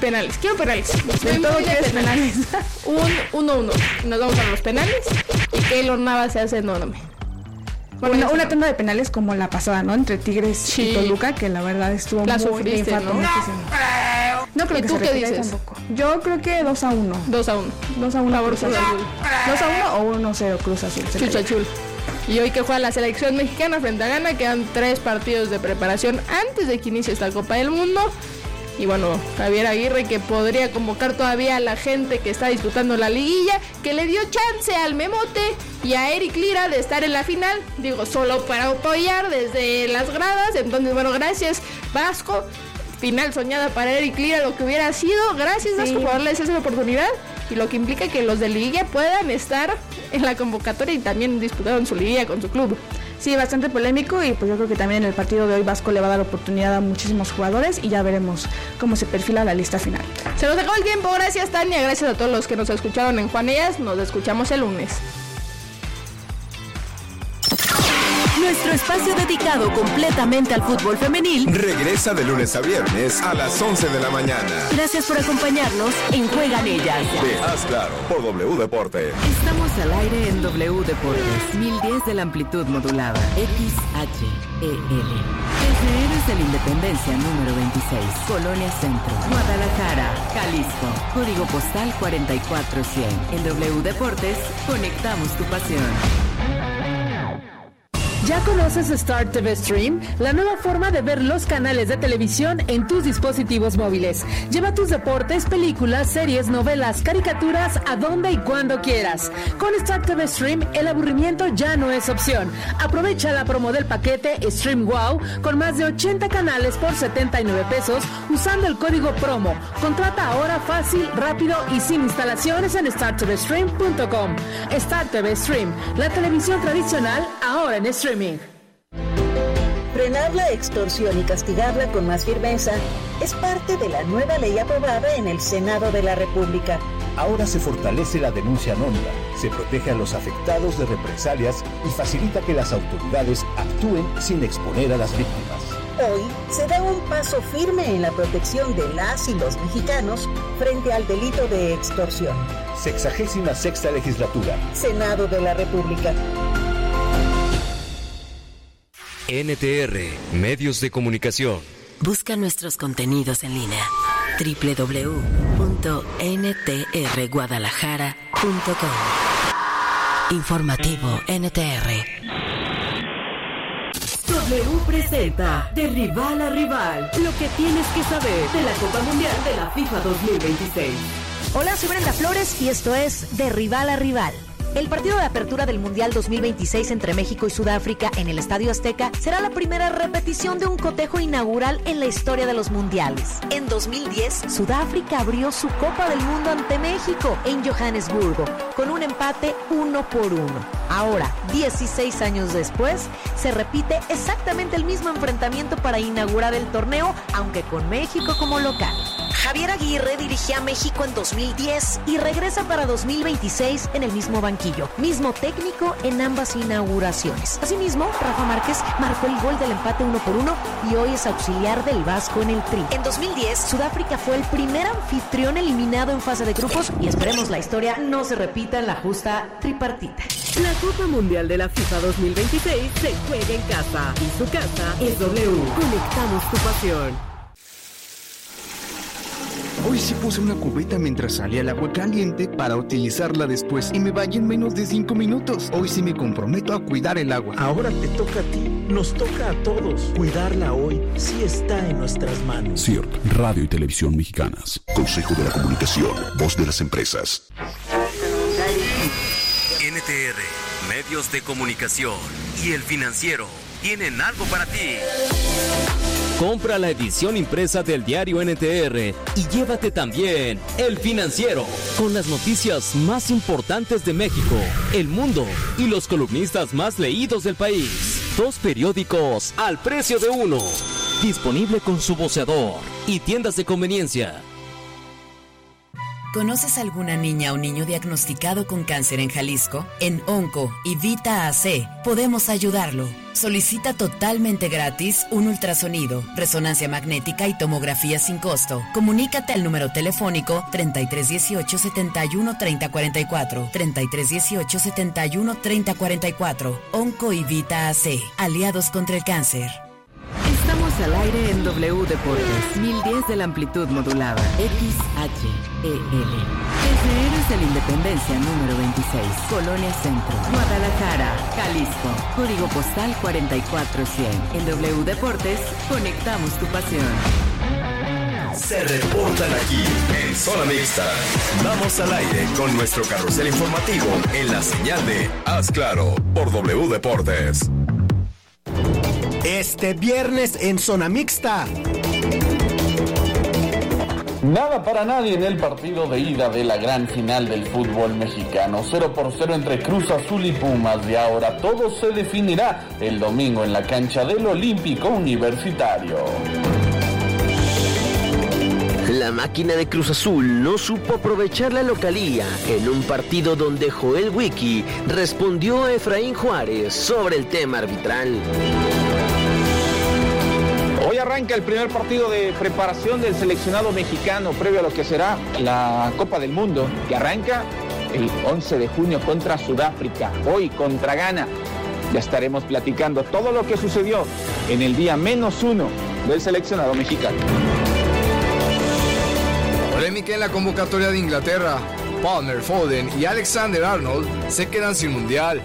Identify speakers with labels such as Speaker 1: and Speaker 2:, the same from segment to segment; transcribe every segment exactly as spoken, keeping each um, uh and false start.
Speaker 1: Penales, quiero penales.
Speaker 2: De todo quieres penales.
Speaker 1: Un uno uno. Nos vamos a los penales y Keylor Navas se hace enorme.
Speaker 2: Bueno, una, una tanda de penales como la pasada, ¿no? Entre Tigres sí. y Toluca, que la verdad estuvo
Speaker 1: la
Speaker 2: muy
Speaker 1: sufriste,
Speaker 2: infarto,
Speaker 1: ¿no?
Speaker 2: muchísimo. No creo
Speaker 1: ¿Y
Speaker 2: que
Speaker 1: tú
Speaker 2: se
Speaker 1: qué dices?
Speaker 2: Tampoco. Yo creo que dos a uno.
Speaker 1: dos a uno.
Speaker 2: dos a uno.
Speaker 1: Favor, Cruz Azul.
Speaker 2: dos a uno o uno cero Cruz Azul.
Speaker 1: Chuchachul. Y hoy que juega la selección mexicana frente a Ghana, quedan tres partidos de preparación antes de que inicie esta Copa del Mundo. Y bueno, Javier Aguirre, que podría convocar todavía a la gente que está disputando la liguilla, que le dio chance al Memote y a Eric Lira de estar en la final, digo, solo para apoyar desde las gradas. Entonces, bueno, gracias Vasco, final soñada para Eric Lira, lo que hubiera sido. Gracias sí. Vasco por darles esa oportunidad, y lo que implica que los de liguilla puedan estar en la convocatoria y también disputaron su liguilla con su club.
Speaker 2: Sí, bastante polémico, y pues yo creo que también en el partido de hoy Vasco le va a dar oportunidad a muchísimos jugadores y ya veremos cómo se perfila la lista final.
Speaker 1: Se nos acabó el tiempo, gracias Tania, gracias a todos los que nos escucharon en Juanillas, nos escuchamos el lunes.
Speaker 3: Nuestro espacio dedicado completamente al fútbol femenil
Speaker 4: regresa de lunes a viernes a las once de la mañana.
Speaker 3: Gracias por acompañarnos en Juegan Ellas.
Speaker 4: De Haz Claro, por W Deporte.
Speaker 3: Estamos al aire en W Deportes, mil diez de la amplitud modulada, X H E L. Desde Héroes de la Independencia número veintiséis, Colonia Centro, Guadalajara, Jalisco. Código postal cuarenta y cuatro cien. En W Deportes, conectamos tu pasión.
Speaker 5: ¿Ya conoces Star T V Stream? La nueva forma de ver los canales de televisión en tus dispositivos móviles. Lleva tus deportes, películas, series, novelas, caricaturas a donde y cuando quieras. Con Star T V Stream, el aburrimiento ya no es opción. Aprovecha la promo del paquete Stream Wow con más de ochenta canales por setenta y nueve pesos usando el código promo. Contrata ahora fácil, rápido y sin instalaciones en star t v stream punto com. Star T V Stream, la televisión tradicional ahora en stream.
Speaker 6: Frenar la extorsión y castigarla con más firmeza es parte de la nueva ley aprobada en el Senado de la República.
Speaker 7: Ahora se fortalece la denuncia anónima, se protege a los afectados de represalias y facilita que las autoridades actúen sin exponer a las víctimas.
Speaker 6: Hoy se da un paso firme en la protección de las y los mexicanos frente al delito de extorsión.
Speaker 7: Sexagésima sexta legislatura.
Speaker 6: Senado de la República.
Speaker 8: N T R, Medios de Comunicación.
Speaker 3: Busca nuestros contenidos en línea. doble u doble u doble u punto n t r guadalajara punto com. Informativo N T R. W presenta De Rival a Rival, lo que tienes que saber de la Copa Mundial de la FIFA dos mil veintiséis.
Speaker 9: Hola, soy Brenda Flores y esto es De Rival a Rival. El partido de apertura del Mundial dos mil veintiséis entre México y Sudáfrica en el Estadio Azteca será la primera repetición de un cotejo inaugural en la historia de los mundiales. En dos mil diez, Sudáfrica abrió su Copa del Mundo ante México en Johannesburgo, con un empate uno por uno. Ahora, dieciséis años después, se repite exactamente el mismo enfrentamiento para inaugurar el torneo, aunque con México como local. Javier Aguirre dirigía a México en dos mil diez y regresa para dos mil veintiséis en el mismo banquillo, mismo técnico en ambas inauguraciones. Asimismo, Rafa Márquez marcó el gol del empate uno por uno y hoy es auxiliar del Vasco en el Tri. En dos mil diez, Sudáfrica fue el primer anfitrión eliminado en fase de grupos y esperemos la historia no se repita en la justa tripartita.
Speaker 3: La Copa Mundial de la FIFA dos mil veintiséis se juega en casa y su casa es W. Conectamos tu pasión.
Speaker 10: Hoy sí puse una cubeta mientras salía el agua caliente para utilizarla después y me vaya en menos de cinco minutos. Hoy sí me comprometo a cuidar el agua.
Speaker 11: Ahora te toca a ti, nos toca a todos. Cuidarla hoy sí está en nuestras manos.
Speaker 12: C I R T, Radio y Televisión Mexicanas.
Speaker 13: Consejo de la Comunicación, voz de las empresas.
Speaker 8: N T R, Medios de Comunicación y El Financiero tienen algo para ti. Compra la edición impresa del diario N T R y llévate también El Financiero, con las noticias más importantes de México, el mundo y los columnistas más leídos del país. Dos periódicos al precio de uno. Disponible con su voceador y tiendas de conveniencia.
Speaker 3: ¿Conoces alguna niña o niño diagnosticado con cáncer en Jalisco? En Onco y Vita A C podemos ayudarlo. Solicita totalmente gratis un ultrasonido, resonancia magnética y tomografía sin costo. Comunícate al número telefónico treinta y tres dieciocho setenta y uno treinta cuarenta y cuatro, treinta y tres dieciocho setenta y uno treinta cuarenta y cuatro. Onco y Vita A C, aliados contra el cáncer.
Speaker 8: Estamos al aire en W Deportes, mil diez de la amplitud modulada, X H E L. Desde Héroes de la Independencia número veintiséis, Colonia Centro, Guadalajara, Jalisco. Código postal cuarenta y cuatro cien. En W Deportes, conectamos tu pasión.
Speaker 4: Se reportan aquí en Zona Mixta. Vamos al aire con nuestro carrusel informativo en la señal de Haz Claro por W Deportes.
Speaker 14: Este viernes en Zona Mixta.
Speaker 15: Nada para nadie en el partido de ida de la gran final del fútbol mexicano. cero por cero entre Cruz Azul y Pumas. Y ahora todo se definirá el domingo en la cancha del Olímpico Universitario.
Speaker 16: La máquina de Cruz Azul no supo aprovechar la localía en un partido donde Joel Wiki respondió a Efraín Juárez sobre el tema arbitral.
Speaker 17: Hoy arranca el primer partido de preparación del seleccionado mexicano previo a lo que será la Copa del Mundo, que arranca el once de junio contra Sudáfrica, hoy contra Ghana. Ya estaremos platicando todo lo que sucedió en el día menos uno del seleccionado mexicano.
Speaker 18: Polémica en la convocatoria de Inglaterra. Palmer, Foden y Alexander Arnold se quedan sin mundial.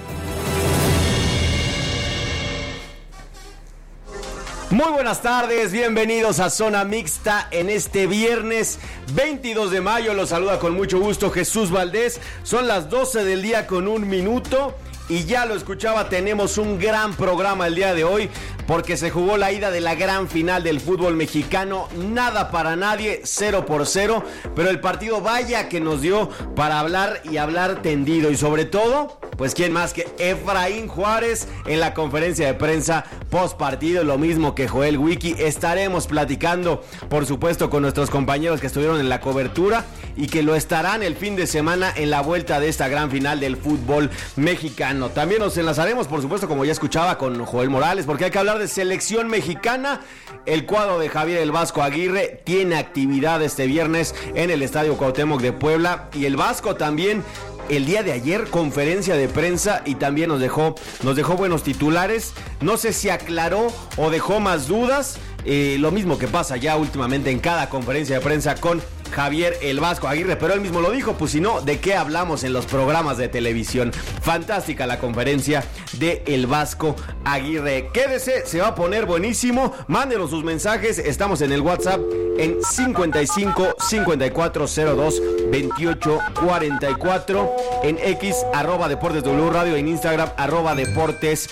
Speaker 14: Muy buenas tardes, bienvenidos a Zona Mixta en este viernes veintidós de mayo. Los saluda con mucho gusto Jesús Valdés. Son las doce del día con un minuto. Y ya lo escuchaba, tenemos un gran programa el día de hoy porque se jugó la ida de la gran final del fútbol mexicano. Nada para nadie, cero por cero, pero el partido vaya que nos dio para hablar y hablar tendido. Y sobre todo, pues quién más que Efraín Juárez en la conferencia de prensa post partido, lo mismo que Joel Wiki. Estaremos platicando, por supuesto, con nuestros compañeros que estuvieron en la cobertura y que lo estarán el fin de semana en la vuelta de esta gran final del fútbol mexicano. También nos enlazaremos, por supuesto, como ya escuchaba, con Joel Morales, porque hay que hablar de selección mexicana. El cuadro de Javier El Vasco Aguirre tiene actividad este viernes en el Estadio Cuauhtémoc de Puebla, y el Vasco también el día de ayer conferencia de prensa y también nos dejó, nos dejó buenos titulares. No sé si aclaró o dejó más dudas, eh, lo mismo que pasa ya últimamente en cada conferencia de prensa con Javier El Vasco Aguirre, pero él mismo lo dijo, pues si no, ¿de qué hablamos en los programas de televisión? Fantástica la conferencia de El Vasco Aguirre. Quédese, se va a poner buenísimo. Mándenos sus mensajes, estamos en el WhatsApp en cincuenta y cinco cincuenta y cuatro cero dos veintiocho cuarenta y cuatro, en X arroba Deportes W Radio, en Instagram arroba Deportes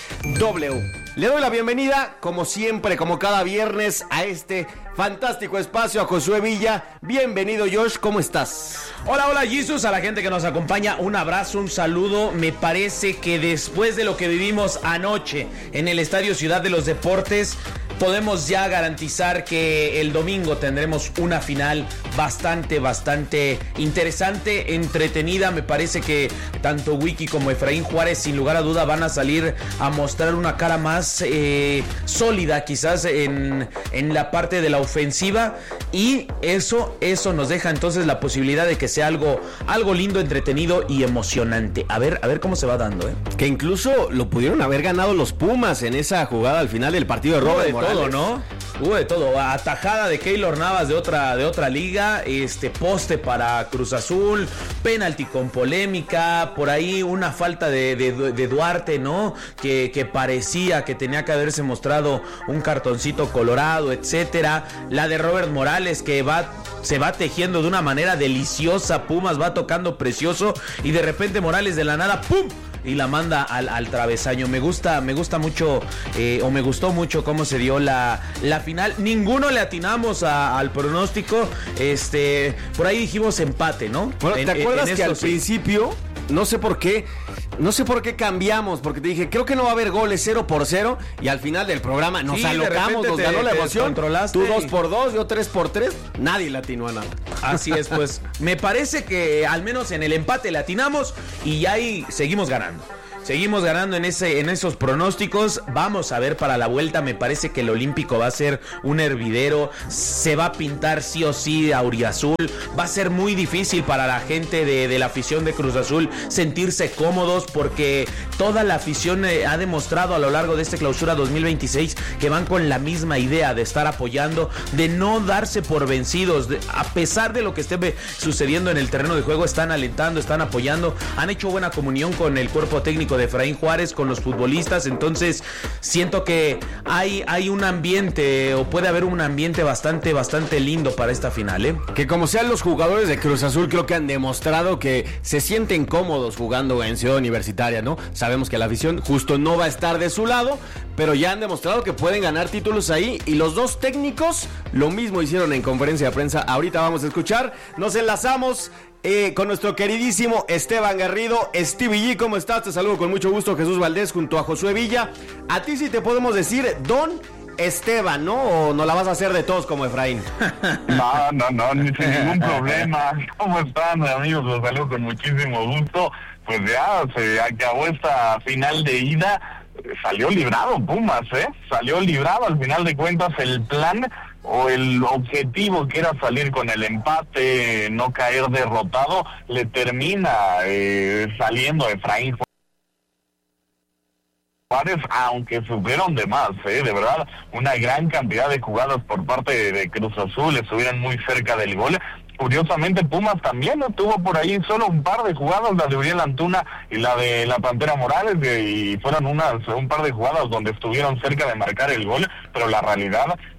Speaker 14: W. Le doy la bienvenida, como siempre, como cada viernes, a este fantástico espacio, a Josué Villa. Bienvenido, Josh, ¿cómo estás?
Speaker 19: Hola, hola, Jesus, a la gente que nos acompaña, un abrazo, un saludo. Me parece que después de lo que vivimos anoche en el Estadio Ciudad de los Deportes, podemos ya garantizar que el domingo tendremos una final bastante, bastante interesante, entretenida. Me parece que tanto Wiki como Efraín Juárez, sin lugar a duda, van a salir a mostrar una cara más eh, sólida, quizás en, en la parte de la ofensiva, y eso, eso nos deja entonces la posibilidad de que sea algo, algo lindo, entretenido y emocionante. A ver, a ver cómo se va dando, ¿eh?
Speaker 14: Que incluso lo pudieron haber ganado los Pumas en esa jugada al final del partido de Robert Morales.
Speaker 19: Todo, ¿no? Hubo de todo, atajada de Keylor Navas de otra, de otra liga, este poste para Cruz Azul, penalti con polémica, por ahí una falta de, de, de Duarte, ¿no? Que, que parecía que tenía que haberse mostrado un cartoncito colorado, etcétera. La de Robert Morales, que va, se va tejiendo de una manera deliciosa, Pumas va tocando precioso, y de repente Morales de la nada, ¡pum!, y la manda al, al travesaño. Me gusta, me gusta mucho, eh, o me gustó mucho cómo se dio la, la final. Ninguno le atinamos a, al pronóstico. Este, por ahí dijimos empate, ¿no?
Speaker 14: Bueno, ¿te
Speaker 19: en,
Speaker 14: acuerdas
Speaker 19: en
Speaker 14: que al
Speaker 19: sí.
Speaker 14: principio, no sé por qué, no sé por qué cambiamos, porque te dije, creo que no va a haber goles cero por cero, y al final del programa nos
Speaker 19: Sí,
Speaker 14: alocamos, nos
Speaker 19: te,
Speaker 14: ganó la
Speaker 19: te
Speaker 14: emoción. Tú dos
Speaker 19: y...
Speaker 14: por dos, yo tres por tres, nadie latinó a nada.
Speaker 19: Así es, pues me parece que al menos en el empate latinamos y ahí seguimos ganando. Seguimos ganando en ese en esos pronósticos. Vamos a ver para la vuelta. Me parece que el Olímpico va a ser un hervidero. Se va a pintar sí o sí auriazul. Va a ser muy difícil para la gente de, de la afición de Cruz Azul sentirse cómodos, porque toda la afición eh, ha demostrado a lo largo de este clausura dos mil veintiséis que van con la misma idea de estar apoyando, de no darse por vencidos. De, a pesar de lo que esté sucediendo en el terreno de juego, están alentando, están apoyando. Han hecho buena comunión con el cuerpo técnico de Efraín Juárez, con los futbolistas. Entonces siento que hay, hay un ambiente, o puede haber un ambiente bastante, bastante lindo para esta final, ¿eh?
Speaker 14: Que como sean los jugadores de Cruz Azul, creo que han demostrado que se sienten cómodos jugando en Ciudad Universitaria, ¿no? Sabemos que la afición justo no va a estar de su lado, pero ya han demostrado que pueden ganar títulos ahí, y los dos técnicos lo mismo hicieron en conferencia de prensa. Ahorita vamos a escuchar, nos enlazamos Eh, con nuestro queridísimo Esteban Garrido. Stevie G, ¿cómo estás? Te saludo con mucho gusto, Jesús Valdés, junto a Josué Villa. A ti sí te podemos decir Don Esteban, ¿no? ¿O no la vas a hacer de todos como Efraín?
Speaker 20: No, no, no, ni sin ningún problema. ¿Cómo están, amigos? Los saludo con muchísimo gusto. Pues ya se acabó esta final de ida. Salió librado Pumas, ¿eh? Salió librado, al final de cuentas, el plan o el objetivo que era salir con el empate, no caer derrotado, le termina eh, saliendo Efraín Juárez, aunque supieron de más, ¿eh? De verdad, una gran cantidad de jugadas por parte de, de Cruz Azul, estuvieron muy cerca del gol. Curiosamente, Pumas también no tuvo por ahí solo un par de jugadas, la de Uriel Antuna y la de la Pantera Morales, y fueron unas un par de jugadas donde estuvieron cerca de marcar el gol, pero la realidad